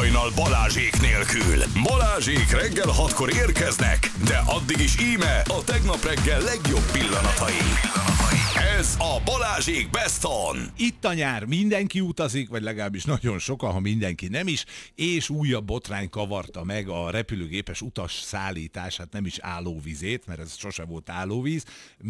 hajnal Balázsék nélkül. Balázsék reggel 6-kor érkeznek, de addig is íme a tegnap reggel legjobb pillanatai. Ez a Balázsék Best On. Itt a nyár, mindenki utazik, vagy legalábbis nagyon sokan, ha mindenki nem is, és újabb botrány kavarta meg a repülőgépes utas szállítását, nem is állóvizét, mert ez sose volt állóvíz,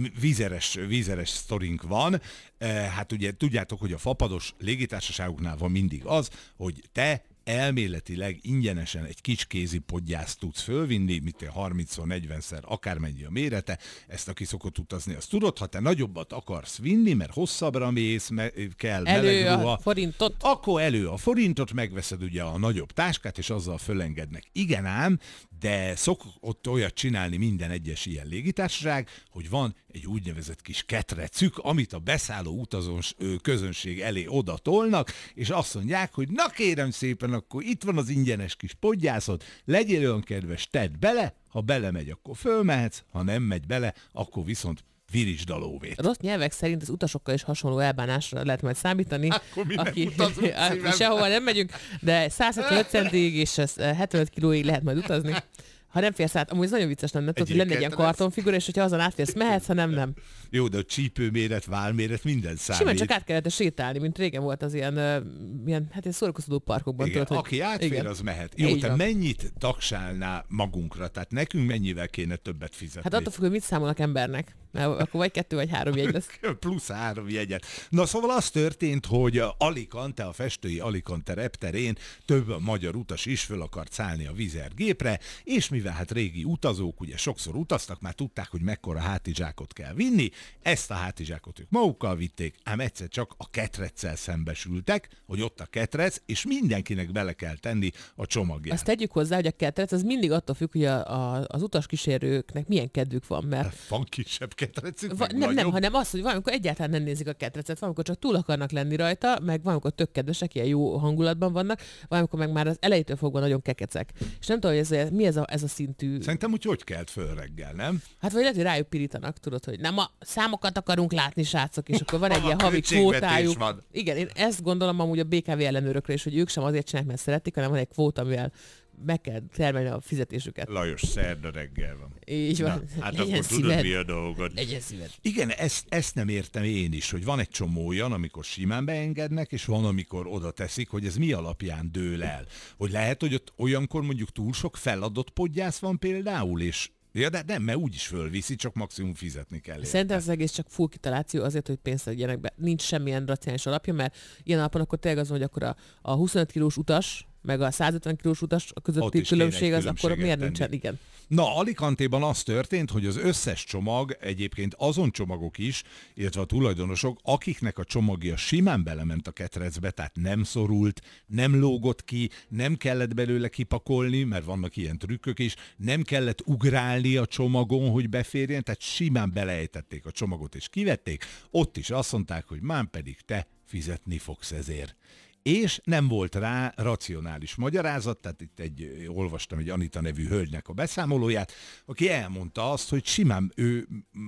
vízeres sztorink van. Hát ugye tudjátok, hogy a fapados légitársaságoknál van mindig az, hogy te elméletileg ingyenesen egy kis kézi podgyászt tudsz fölvinni, mint 30x40-szer, akármennyi a mérete, ezt aki szokott utazni, azt tudod, ha te nagyobbat akarsz vinni, mert hosszabbra mész, kell meleg ruha, a forintot. Akkor elő a forintot, megveszed ugye a nagyobb táskát, és azzal fölengednek. Igen ám, de szokott olyat csinálni minden egyes ilyen légitársaság, hogy van egy úgynevezett kis ketrecük, amit a beszálló utazós közönség elé oda tolnak, és azt mondják, hogy na kérem szépen, akkor itt van az ingyenes kis podgyászod, legyél olyan kedves, tedd bele, ha belemegy, akkor fölmehetsz, ha nem megy bele, akkor viszont virítsd a lóvét. Rossz nyelvek szerint az utasokkal is hasonló elbánásra lehet majd számítani. Akkor mi nem utazunk szívem. Sehova nem megyünk, de 175 centig és 75 kilóig lehet majd utazni. Ha nem férsz át, amúgy ez nagyon vicces lenne, tudod, hogy lenne egy ilyen kartonfigura, és hogyha azon átférsz, mehetsz, ha nem. Jó, de a csípőméret, válméret, minden számít. Simán csak át kellett sétálni, mint régen volt az ilyen hát ilyen szórakoztató parkokban. Igen, tudod, aki átfér, igen, az mehet. Jó, te mennyit tagsálnál magunkra? Tehát nekünk mennyivel kéne többet fizetni? Hát attól függ, hogy mit számolnak embernek. Mert akkor vagy 2 vagy 3 jegy lesz. Plusz 3 jegyet. Na szóval az történt, hogy Alicante, a festői Alicante repterén több magyar utas is föl akart szállni a Wizz Air gépre, és mivel hát régi utazók ugye sokszor utaztak, már tudták, hogy mekkora hátizsákot kell vinni, ezt a hátizsákot ők magukkal vitték, ám egyszer csak a ketreccel szembesültek, hogy ott a ketrec, és mindenkinek bele kell tenni a csomagját. Azt tegyük hozzá, hogy a ketrec az mindig attól függ, hogy az utaskísérőknek milyen kedvük van, mert van kisebb ketrecük, nem, hanem az, hogy valamikor egyáltalán nem nézik a ketrecet, valamikor csak túl akarnak lenni rajta, meg valamikor tök kedvesek, ilyen jó hangulatban vannak, valamikor meg már az elejétől fogva nagyon kekecek. És nem tudom, hogy mi ez a szintű. Szerintem úgy kelt föl reggel, nem? Hát vagy lehet, hogy rájuk pirítanak, tudod, hogy nem a számokat akarunk látni, srácok, és akkor van egy ilyen havi kvótájuk. Van. Igen, én ezt gondolom amúgy a BKV ellenőrökre is, hogy ők sem azért csinálják, mert szeretik, hanem van egy kvóta, amivel meg kell termelni a fizetésüket. Lajos, szerda reggel van. Így van. Na, hát akkor tudod, mi a dolgod. Legyen szíved. Igen, ezt nem értem én is, hogy van egy csomó olyan, amikor simán beengednek, és van, amikor oda teszik, hogy ez mi alapján dől el. Hogy lehet, hogy ott olyankor mondjuk túl sok feladott podgyász van például, és ja, de nem, mert úgyis fölviszi, csak maximum fizetni kell. Szerintem az egész csak full kitaláció azért, hogy pénzt adjanak be. Nincs semmilyen racionális alapja, mert ilyen alapon akkor tényleg az, hogy akkor a 25 kilós utas, meg a 150 kilós utas közötti különbség, az akkor miért nincsen? Igen. Na, Alicantéban az történt, hogy az összes csomag, egyébként azon csomagok is, illetve a tulajdonosok, akiknek a csomagja simán belement a ketrecbe, tehát nem szorult, nem lógott ki, nem kellett belőle kipakolni, mert vannak ilyen trükkök is, nem kellett ugrálni a csomagon, hogy beférjen, tehát simán beleejtették a csomagot és kivették, ott is azt mondták, hogy már pedig te fizetni fogsz ezért. És nem volt rá racionális magyarázat, tehát itt olvastam egy Anita nevű hölgynek a beszámolóját, aki elmondta azt, hogy simán ő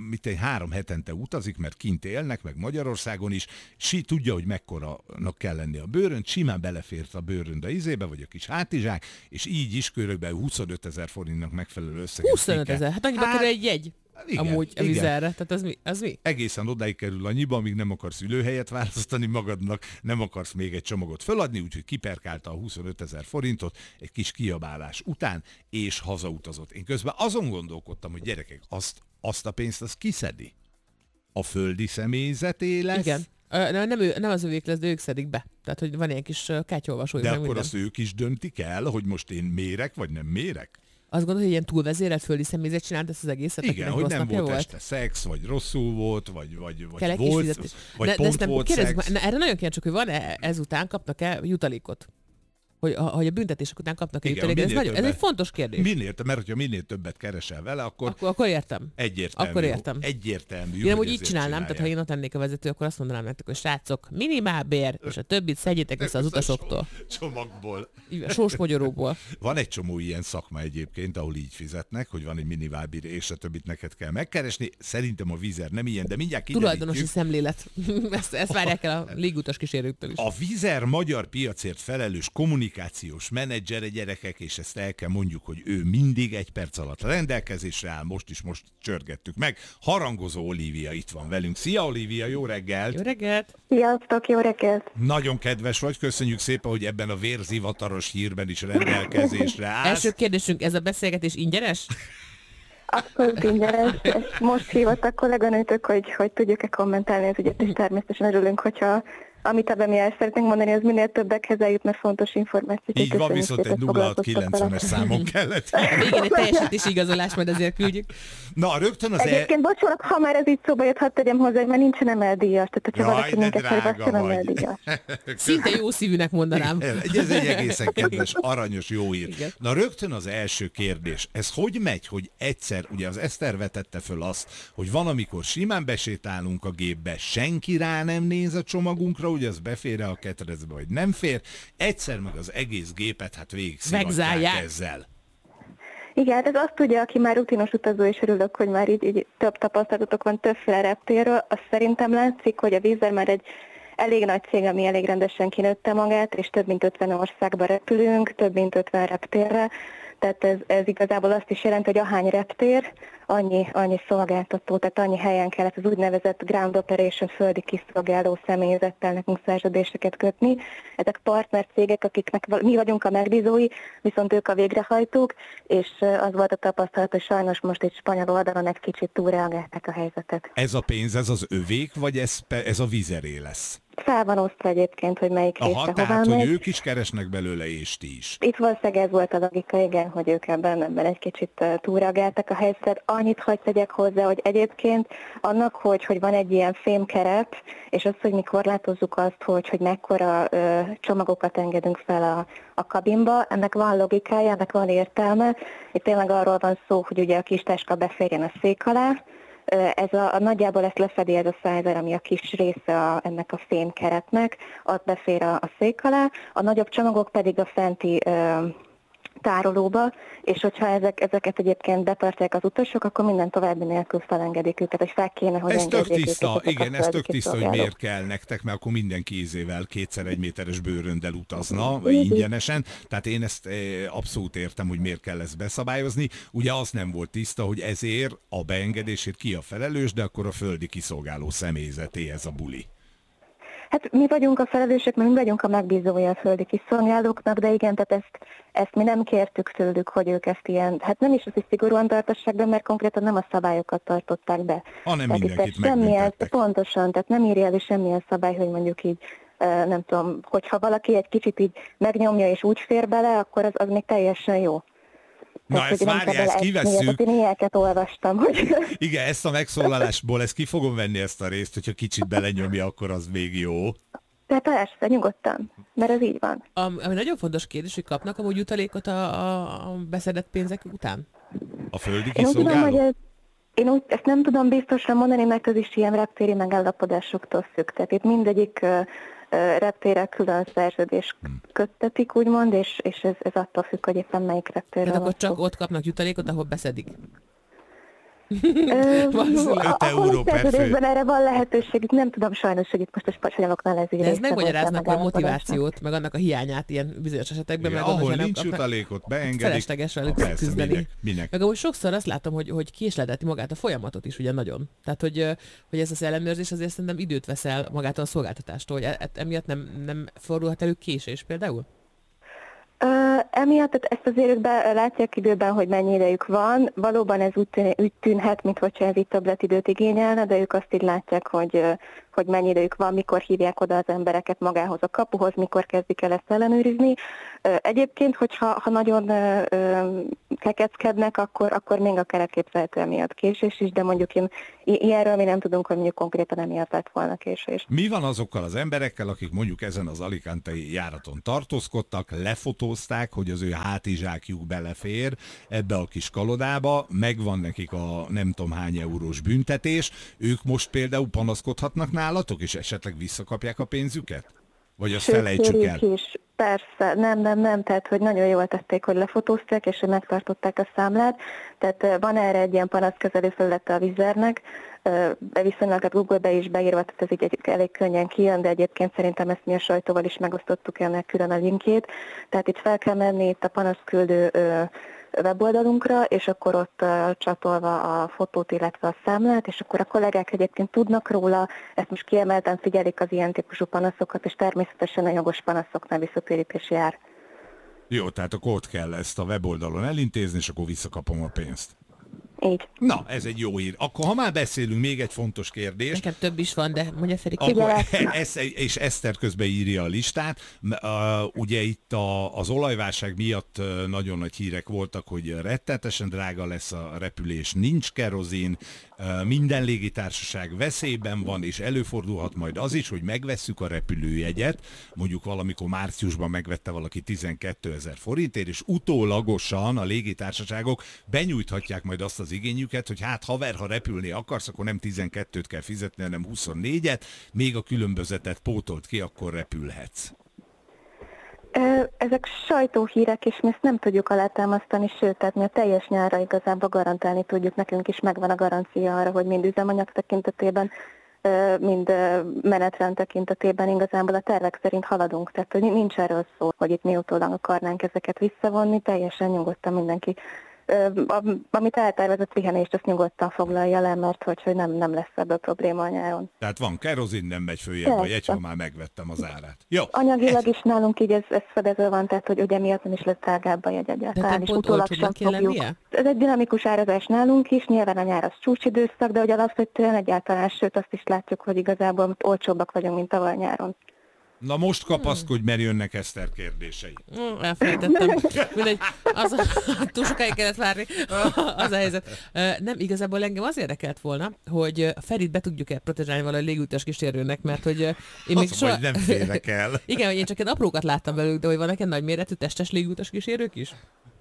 3 hetente utazik, mert kint élnek, meg Magyarországon is, tudja, hogy mekkoranak kell lenni a bőrönt, simán belefért a bőrönd a izébe, vagy a kis hátizsák, és így is körülbelül 25 000 forintnak megfelelő összeget. 25 000? Hát annyiba kerül egy jegy. Igen, amúgy a Wizz Airre, tehát az mi? Egészen odáig kerül annyiba, amíg nem akarsz ülőhelyet választani magadnak, nem akarsz még egy csomagot föladni, úgyhogy kiperkálta a 25 000 forintot egy kis kiabálás után, és hazautazott. Én közben azon gondolkodtam, hogy gyerekek, azt a pénzt az kiszedi? A földi személyzeté lesz? Igen. Nem az övék lesz, de ők szedik be. Tehát, hogy van ilyen kis kártyaolvasójuk. De akkor minden. Azt ők is döntik el, hogy most én mérek, vagy nem mérek? Azt gondolod, hogy ilyen túlvezérelt földi személyzet csinált ezt az egészet? Igen, hogy nem volt este szex, vagy rosszul volt, vagy volt, vagy pont volt szex. Erre nagyon kíváncsiak, hogy van ezután kapnak-e jutalékot? Hogy a büntetések után kapnak-e jutalékot? Ez egy fontos kérdés. Mert hogyha minél többet keresel vele, akkor értem. Egyértelmű. Akkor értem. Egyértelmű. Én úgy így csinálnám, tehát ha én ott lennék a vezető, akkor azt mondanám nektek, hogy srácok, minimálbér, és a többit szedjétek vissza az utasoktól. Csomagból. A sósmagyarókból. Van egy csomó ilyen szakma egyébként, ahol így fizetnek, hogy van egy minimálbér, és a többit neked kell megkeresni. Szerintem a Wizz Air nem ilyen, de mindjárt kiderítjük. Tulajdonosi szemlélet. ezt várják el a légutas kísérőktől is. A Wizz Air magyar piacért felelős kommunikációs menedzsere, gyerekek, és ezt el kell mondjuk, hogy ő mindig 1 perc alatt rendelkezésre áll, most csörgettük meg. Harangozó Olivia itt van velünk. Szia Olivia, jó reggelt! Jó reggelt! Sziasztok, jó reggelt! Nagyon kedves vagy, köszönjük szépen, hogy ebben a vérzivataros hírben is rendelkezésre állsz. Első kérdésünk, ez a beszélgetés ingyenes? Abszolút ingyenes. Most hívott a kolléganőtök, hogy tudjuk-e kommentálni az ügyet, és természetesen örülünk, hogyha amit ebben mi el szeretnénk mondani, az minél többekhez eljut, mert fontos információt. Így van, viszont egy 0690-es számon kellett. Igen, egy teljesítési igazolás, majd azért küldjük. Na, rögtön az Egyébként bocsánat, ha már ez így szóba jött, hadd tegyem hozzá, mert nincsen emeldíjas. Tehát, hogyha valaki minket felveszem emeldíjas. Szinte jó szívűnek mondanám. Ez egy egészen kedves, aranyos, jó ír. Igen. Na, rögtön az első kérdés. Ez hogy megy, hogy egyszer, ugye az Eszter vetette föl azt, hogy van, amikor simán besétálunk a gépbe, senki rá nem néz a csomagunkra, hogy az befér-e a ketrecbe, vagy nem fér. Egyszer meg az egész gépet hát végig szivatják ezzel. Igen, hát ez azt tudja, aki már rutinos utazó, és örülök, hogy már így több tapasztalatok van többféle reptérről. Azt szerintem látszik, hogy a Wizz Air már egy elég nagy cég, ami elég rendesen kinőtte magát, és több mint 50 országba repülünk, több mint 50 reptérre. Tehát ez igazából azt is jelenti, hogy ahány reptér, annyi szolgáltató, tehát annyi helyen kellett az úgynevezett ground operation földi kiszolgáló személyzettel nekünk szerződéseket kötni. Ezek partnercégek, akiknek mi vagyunk a megbízói, viszont ők a végrehajtók, és az volt a tapasztalat, hogy sajnos most egy spanyol oldalon egy kicsit túlreagálták a helyzetet. Ez a pénz, ez az övék, vagy ez a Wizz Airé lesz? Fel van osztva egyébként, hogy melyik része hová tehát, megy. hogy ők is keresnek belőle, és ti is. Itt valószínűleg ez volt a logika, igen, hogy ők ebben egy kicsit túlreagáltak a helyzetet. Annyit hadd tegyek hozzá, hogy egyébként annak, hogy van egy ilyen fémkeret, és az, hogy mi korlátozzuk azt, hogy mekkora csomagokat engedünk fel a kabinba, ennek van logikája, ennek van értelme. Itt tényleg arról van szó, hogy ugye a kis táska beférjen a szék alá. Ez nagyjából ezt lefedi ez a szájzer, ami a kis része ennek a fémkeretnek, ott befér a szék alá, a nagyobb csomagok pedig a fenti tárolóba, és hogyha ezeket egyébként betartják az utasok, akkor minden további nélkül felengedik őket, és fel kéne, hogy ez tök tiszta, igen, ez tök tiszta, hogy miért kell nektek, mert akkor mindenki ízével 2x1 méteres bőröndel utazna, vagy ingyenesen, tehát én ezt abszolút értem, hogy miért kell ezt beszabályozni. Ugye az nem volt tiszta, hogy ezért a beengedését ki a felelős, de akkor a földi kiszolgáló személyzeté ez a buli. Hát mi vagyunk a felelősök, mert mi vagyunk a megbízója a földi kiszolgálóknak, de igen, tehát ezt mi nem kértük tőlük, hogy ők ezt ilyen, hát nem is az, hogy szigorúan tartassák be, mert konkrétan nem a szabályokat tartották be. Hanem mindenkit megbüntettek. Pontosan, tehát nem írja elő semmilyen szabály, hogy mondjuk így, nem tudom, hogyha valaki egy kicsit így megnyomja és úgy fér bele, akkor az még teljesen jó. Na, tehát, ezt várja, ezt kivesszük. Én ilyeneket olvastam, hogy... Igen, ezt a megszólalásból, ezt ki fogom venni ezt a részt, hogyha kicsit belenyomja, akkor az még jó. De persze, nyugodtan, mert ez így van. Ami nagyon fontos kérdés, hogy kapnak amúgy jutalékot a beszedett pénzek után? A földi kiszolgáló? Én ezt nem tudom biztosra mondani, mert ez is ilyen reptéri megállapodásoktól függ. Tehát itt mindegyik reptérrel külön szerződés köttetik, úgymond, és ez attól függ, hogy éppen melyik reptérre. Tehát akkor csak ott kapnak jutalékot, ahol beszedik? 5 euró per fő. Erre van lehetőség, nem tudom sajnos, hogy itt most a spanyoloknál ez így. De ez megmagyaráznak a motivációt, meg annak a hiányát ilyen bizonyos esetekben. Igen, meg ahol nincs jutalékot, beengedik. Felesleges velük küzdeni. Minek? Meg ahogy sokszor azt látom, hogy késledeti magát a folyamatot is ugye nagyon. Tehát, hogy ez az ellenőrzés azért szerintem időt vesz el magától a szolgáltatástól, hogy emiatt nem fordulhat elő késés például? Emiatt ezt azért ők látják időben, hogy mennyi idejük van. Valóban ez úgy tűnhet, mintha ez így többletidőt igényelne, de ők azt így látják, hogy mennyi idejük van, mikor hívják oda az embereket magához a kapuhoz, mikor kezdik el ezt ellenőrizni. Egyébként, hogyha nagyon kekeckednek, akkor még akár elképzelhető emiatt késés is, de mondjuk ilyenről mi nem tudunk, hogy mondjuk konkrétan emiatt lett volna késés. Mi van azokkal az emberekkel, akik mondjuk ezen az alicantei járaton tartózkodtak, lefotózták, hogy az ő hátizsákjuk belefér ebbe a kis kalodába, megvan nekik a nem tudom hány eurós büntetés, ők most például panaszkodhatnak nálatok, és esetleg visszakapják a pénzüket? Vagy azt felejtsük el? Is. Persze, nem, tehát hogy nagyon jól tették, hogy lefotózták, és hogy megtartották a számlát. Tehát van erre egy ilyen panaszkezelő felülete a Vizernek, viszonylag a Google-be is beírva, tehát ez így elég könnyen kijön, de egyébként szerintem ezt mi a sajtóval is megosztottuk ennek külön a linkjét. Tehát itt fel kell menni itt a panaszküldő weboldalunkra, és akkor ott csatolva a fotót, illetve a számlát, és akkor a kollégák egyébként tudnak róla, ezt most kiemelten figyelik az ilyen típusú panaszokat, és természetesen a jogos panaszoknál visszatérítés jár. Jó, tehát akkor ott kell ezt a weboldalon elintézni, és akkor visszakapom a pénzt. Így. Na, ez egy jó hír. Akkor ha már beszélünk, még egy fontos kérdés. Nekem több is van, de mondja Feri. És Eszter közben írja a listát. Ugye itt az olajválság miatt nagyon nagy hírek voltak, hogy rettenetesen drága lesz a repülés, nincs kerozin, minden légitársaság veszélyben van, és előfordulhat majd az is, hogy megvesszük a repülőjegyet, mondjuk valamikor márciusban megvette valaki 12 000 forintért, és utólagosan a légitársaságok benyújthatják majd azt az igényüket, hogy hát haver, ha repülni akarsz, akkor nem 12-t kell fizetni, hanem 24-et, még a különbözetet pótolt ki, akkor repülhetsz. Ezek sajtóhírek, és mi ezt nem tudjuk alátámasztani, sőt, tehát mi a teljes nyárra igazából garantálni tudjuk, nekünk is megvan a garancia arra, hogy mind üzemanyag tekintetében, mind menetrend tekintetében igazából a tervek szerint haladunk. Tehát hogy nincs erről szó, hogy itt mi utólag akarnánk ezeket visszavonni, teljesen nyugodtan mindenki. Amit eltervezett pihenést, azt nyugodtan foglalja le, mert hogy nem lesz ebből probléma a nyáron. Tehát van kerozin, nem megy följebb a jegy, ha már megvettem az árát. Jó. Anyagilag is nálunk így ez fedező van, tehát hogy ugye miatt nem is lesz drágább a jegy egyáltalán, és utólag sem fogjuk. Ez egy dinamikus árazás nálunk is, nyilván a nyár az csúcsidőszak, de hogy alapvetően egyáltalán, sőt azt is látjuk, hogy igazából olcsóbbak vagyunk, mint tavaly nyáron. Na most kapaszkodj, mert jönnek Eszter kérdései. Elfelejtettem. Mindegy, túl sokáig kellett várni. Az a helyzet. Nem, igazából engem az érdekelt volna, hogy Ferit be tudjuk-e protezsálni valahogy légutas kísérőnek, mert hogy én még soha... nem félek el. Igen, hogy én csak egy aprókat láttam belőlük, de hogy vannak egy nagyméretű testes légutas kísérők is?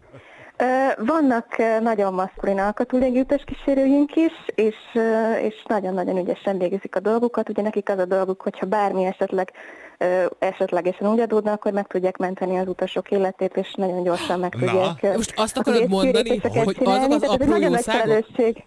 Vannak nagyon maszkulin alkatú légiutas kísérőink is, és nagyon-nagyon ügyesen végzik a dolgukat. Ugye nekik az a dolguk, hogyha bármi esetlegesen úgy adódna, akkor meg tudják menteni az utasok életét, és nagyon gyorsan meg tudják. Most azt akarod mondani, hogy azok az apró jószágok?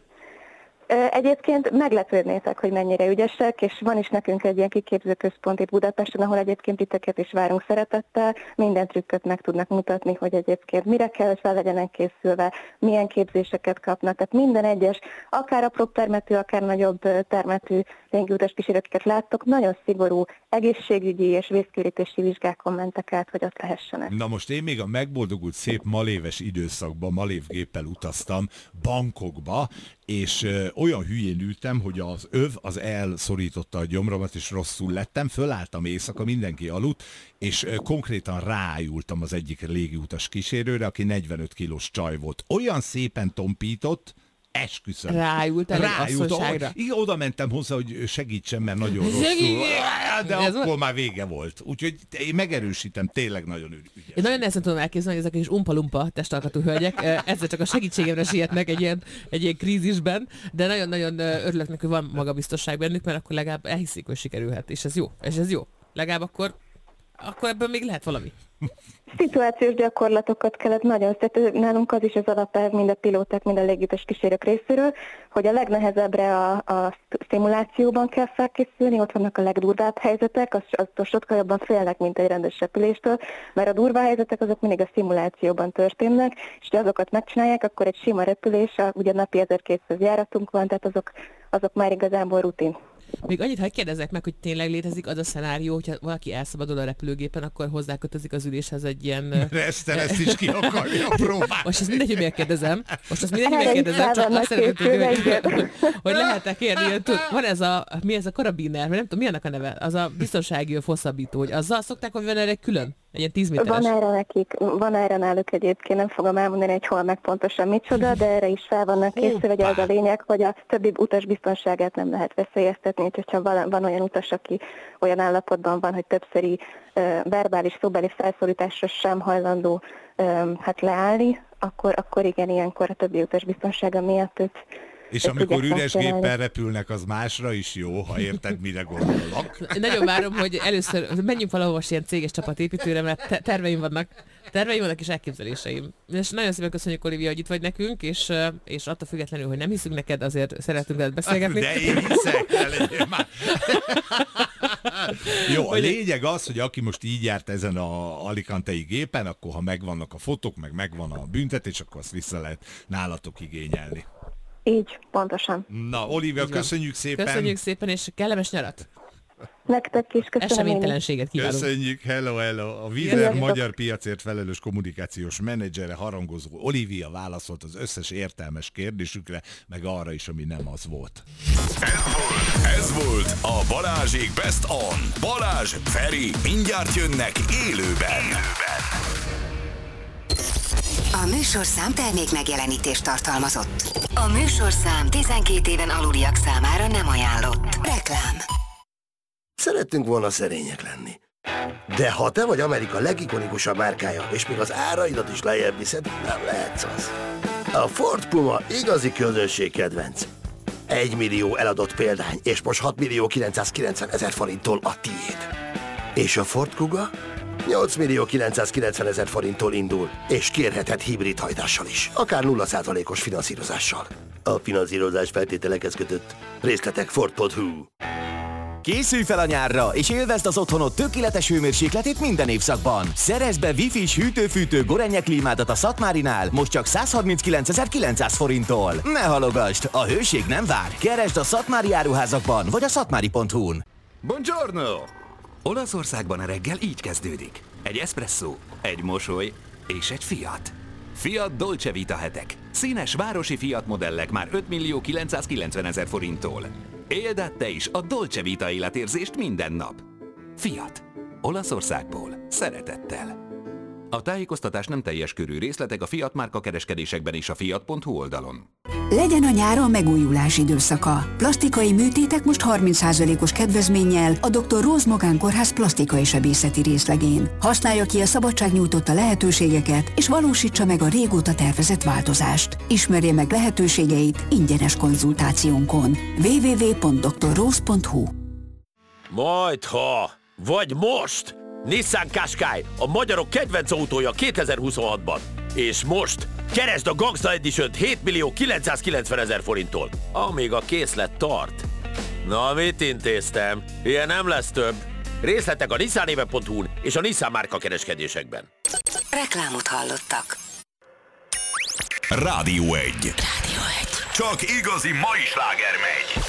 Egyébként meglepődnétek, hogy mennyire ügyesek, és van is nekünk egy ilyen kiképzőközpont itt Budapesten, ahol egyébként titeket is várunk szeretettel, minden trükköt meg tudnak mutatni, hogy egyébként mire kell, hogy fel legyenek készülve, milyen képzéseket kapnak, tehát minden egyes, akár apróbb termetű, akár nagyobb termetű légiutas kísérőket láttok, nagyon szigorú egészségügyi és vészkiürítési vizsgákon mentek át, hogy ott lehessenek. Na most én még a megboldogult szép maléves időszakban malévgéppel utaztam Bangkokba, és olyan hülyén ültem, hogy az öv az elszorította a gyomromat, és rosszul lettem, fölálltam éjszaka, mindenki aludt, és konkrétan rájultam az egyik légiutas kísérőre, aki 45 kilós csaj volt. Olyan szépen tompított, esküszöm. Rájultál egy asszonyságra? Igen, oda mentem hozzá, hogy segítsen, mert nagyon rosszul. De akkor már vége volt. Úgyhogy én megerősítem, tényleg nagyon ügyes. Én nagyon nehezen tudom elképzelni, hogy ezek is umpa-lumpa testalkatú hölgyek ezzel csak a segítségemre sietnek egy ilyen krízisben, de nagyon-nagyon örülök neki, hogy van magabiztosság bennük, mert akkor legalább elhiszik, hogy sikerülhet, és ez jó. Legalább akkor ebből még lehet valami. Szituációs gyakorlatokat kellett nagyon szedni. Nálunk az is az alapelv mind a pilóták, mind a légiutas kísérők részéről, hogy a legnehezebbre a szimulációban kell felkészülni, ott vannak a legdurvább helyzetek, attól sokkal jobban félnek, mint egy rendes repüléstől, mert a durvá helyzetek azok mindig a szimulációban történnek, és ha azokat megcsinálják, akkor egy sima repülés, ugye napi 1200 járatunk van, tehát azok már igazából rutin. Még annyit, ha kérdezzek meg, hogy tényleg létezik az a szenárió, hogyha valaki elszabadul a repülőgépen, akkor hozzákötözik az üléshez egy ilyen... Eszter ezt is ki akarja próbálni. Most ezt mindegy, hogy megkérdezem. Csak azt szeretném tudni, hogy lehet-e kérni, van mi ez a karabiner, nem tudom, mi annak a neve? Az a biztonsági hosszabbító, hogy azzal szokták, hogy van erre külön? Egy ilyen 10 méteres. Van erre náluk egyébként, nem fogom elmondani, hogy hol meg pontosan micsoda, de erre is fel vannak készülve, hogy az a lényeg, hogy a többi utas biztonságát nem lehet veszélyeztetni, hogyha van olyan utas, aki olyan állapotban van, hogy többszöri verbális, szóbeli felszólításra sem hajlandó leállni, akkor igen, ilyenkor a többi utas biztonsága miatt őt És amikor üres géppel repülnek, az másra is jó, ha érted, mire gondolok. Nagyon várom, hogy először menjünk valahova ilyen céges csapatépítőre, mert terveim vannak és elképzeléseim. És nagyon szépen köszönjük, Olivia, hogy itt vagy nekünk, és attól függetlenül, hogy nem hiszünk neked, azért szeretünk veled beszélgetni. De én hiszek, már. Jó, a lényeg az, hogy aki most így járt ezen a alicantei gépen, akkor ha megvannak a fotók, meg megvan a büntetés, akkor azt vissza lehet nálatok igényelni. Így, pontosan. Na, Olivia, köszönjük szépen. Köszönjük szépen, és kellemes nyarat. Nektek is köszönöm. Eseménytelenséget kívánunk. Köszönjük, hello. A Vízer magyar piacért felelős kommunikációs menedzsere, harangozó Olivia válaszolt az összes értelmes kérdésükre, meg arra is, ami nem az volt. Ez volt a Balázsék Best On. Balázs, Feri, mindjárt jönnek élőben. A műsorszám termék megjelenítést tartalmazott. A műsorszám 12 éven aluliak számára nem ajánlott. Reklám. Szerettünk volna szerények lenni. De ha te vagy Amerika legikonikusabb márkája, és még az áraidat is lejjebb viszed, nem lehetsz az. A Ford Puma igazi közönség kedvenc. 1 millió eladott példány, és most 6.990.000 forinttól a tiéd. És a Ford Kuga 8.990.000 forinttól indul, és kérheted hibrid hajtással is, akár 0%-os finanszírozással. A finanszírozás feltételekhez kötött. Részletek Ford.hu. Készülj fel a nyárra, és élvezd az otthonod tökéletes hőmérsékletét minden évszakban. Szerezd be Wi-Fi-s hűtő-fűtő Gorenje klímádat a Szatmárinál, most csak 139.900 forinttól. Ne halogasd, a hőség nem vár. Keresd a Szatmári áruházakban, vagy a szatmári.hu-n. Buongiorno! Olaszországban a reggel így kezdődik. Egy eszpresszó, egy mosoly és egy Fiat. Fiat Dolce Vita hetek. Színes városi Fiat modellek már 5.990.000 forinttól. Éld át te is a Dolce Vita életérzést minden nap. Fiat. Olaszországból. Szeretettel. A tájékoztatás nem teljes körű, részletek a Fiat márka kereskedésekben és a fiat.hu oldalon. Legyen a nyáron megújulás időszaka. Plastikai műtétek most 30%-os kedvezménnyel a Dr. Rose Magánkórház plastikai sebészeti részlegén. Használja ki a szabadság nyújtotta lehetőségeket, és valósítsa meg a régóta tervezett változást. Ismerje meg lehetőségeit ingyenes konzultációnkon. www.drrose.hu. Majdha, vagy most! Nissan Qashqai, a magyarok kedvenc autója 2026-ban. És most keresd a Gangsta Edition-t 7.990.000 forinttól, amíg a készlet tart. Na, mit intéztem? Ilyen nem lesz több. Részletek a nissanéve.hu-n és a Nissan márka kereskedésekben. Reklámot hallottak. Rádió 1. Csak igazi mai sláger megy.